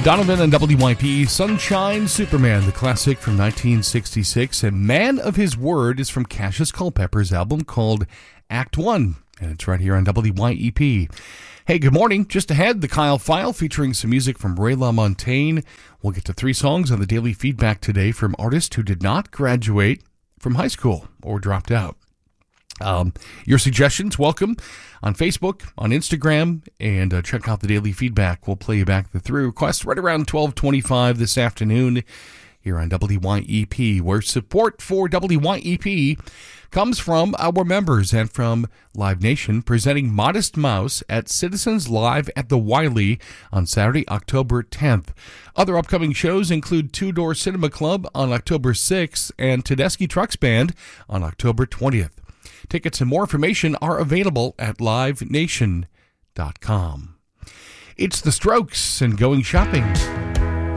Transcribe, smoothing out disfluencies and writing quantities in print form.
Donovan and WYPE, Sunshine Superman, the classic from 1966. And Man of His Word is from Cassius Culpepper's album called Act One, and it's right here on WYEP. Hey, good morning. Just ahead, the Kyle File featuring some music from Ray LaMontagne. We'll get to 3 songs on the daily feedback today from artists who did not graduate from high school or dropped out. Your suggestions, welcome on Facebook, on Instagram, and check out the daily feedback. We'll play you back the 3 requests right around 12:25 this afternoon here on WYEP, where support for WYEP comes from our members and from Live Nation, presenting Modest Mouse at Citizens Live at the Wiley on Saturday, October 10th. Other upcoming shows include Two Door Cinema Club on October 6th and Tedeschi Trucks Band on October 20th. Tickets and more information are available at livenation.com. It's The Strokes and Going Shopping.